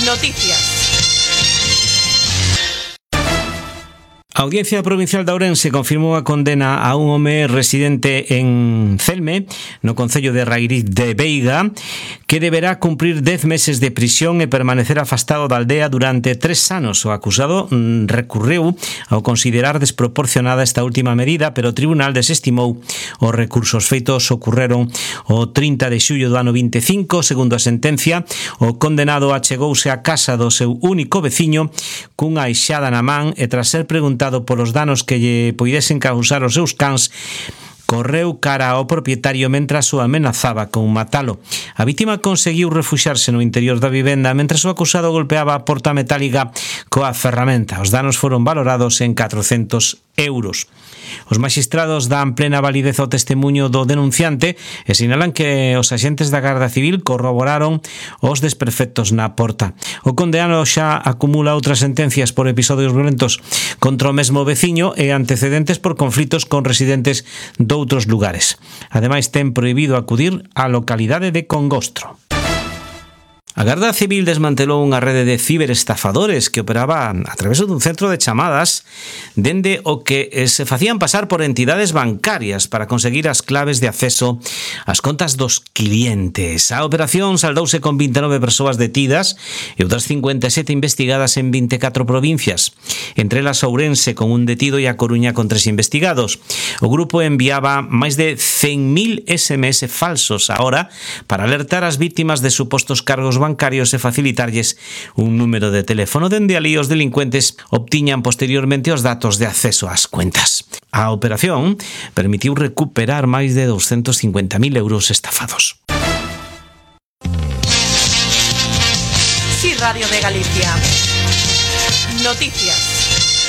Noticias. A Audiencia Provincial de Ourense confirmou a condena a un home residente en Celme, no concello de Rairiz de Veiga, que deberá cumprir 10 meses de prisión e permanecer afastado da aldea durante 3 anos. O acusado recurreu ao considerar desproporcionada esta última medida, pero o tribunal desestimou os recursos. Feitos ocorreron o 30 de xullo do ano 25. Segundo a sentencia, o condenado achegouse á casa do seu único veciño cunha aixada na man e tras ser preguntado polos danos que lle poidesen causar os seus cans, correu cara ao propietario mentras o amenazaba con matalo. A vítima conseguiu refuxarse no interior da vivenda mentras o acusado golpeaba a porta metálica coa ferramenta. Os danos foron valorados en 400 euros. Os maxistrados dan plena validez ao testemuño do denunciante e sinalan que os axentes da Garda Civil corroboraron os desperfectos na porta. O condenado xa acumula outras sentencias por episodios violentos contra o mesmo veciño e antecedentes por conflitos con residentes doutros lugares. Ademais, ten prohibido acudir á localidade de Congostro. A Garda Civil desmantelou unha rede de ciberestafadores que operaba a través dun centro de chamadas dende o que se facían pasar por entidades bancarias para conseguir as claves de acceso ás contas dos clientes. A operación saldouse con 29 persoas detidas e outras 57 investigadas en 24 provincias, entre elas Ourense con un detido e A Coruña con 3 investigados. O grupo enviaba máis de 100.000 SMS falsos a hora para alertar as vítimas de supostos cargos bancarios e facilitarlles un número de teléfono. Dende alí os delincuentes obtiñan posteriormente os datos de acceso ás cuentas. A operación permitiu recuperar máis de 250.000 euros estafados. Sí, Radio de Galicia. Noticias.